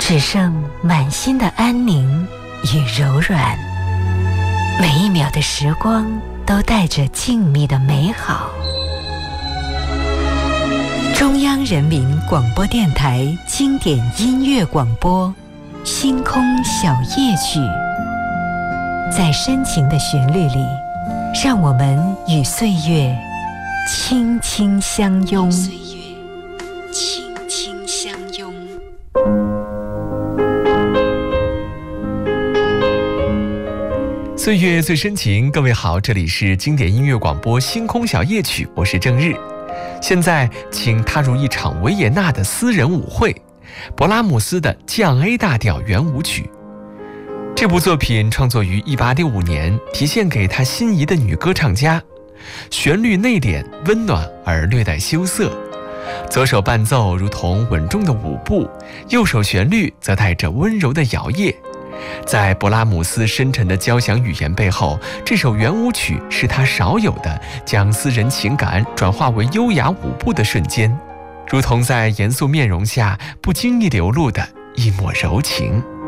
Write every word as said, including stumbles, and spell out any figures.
只剩满心的安宁与柔软。每一秒的时光都带着静谧的美好。中央人民广播电台经典音乐广播《星空小夜曲》，在深情的旋律里，让我们与岁月轻轻相拥。岁月轻轻相拥。 岁月最深情，各位好，这里是经典音乐广播《星空小夜曲》，我是郑日。现在请踏入一场维也纳的私人舞会——勃拉姆斯的降 A 大调圆舞曲。这部作品创作于一八六五年，题献给他心仪的女歌唱家。旋律内敛温暖而略带羞涩，左手伴奏如同稳重的舞步，右手旋律则带着温柔的摇曳。在勃拉姆斯深沉的交响语言背后，这首圆舞曲是他少有的将私人情感转化为优雅舞步的瞬间，如同在严肃面容下不经意流露的一抹柔情。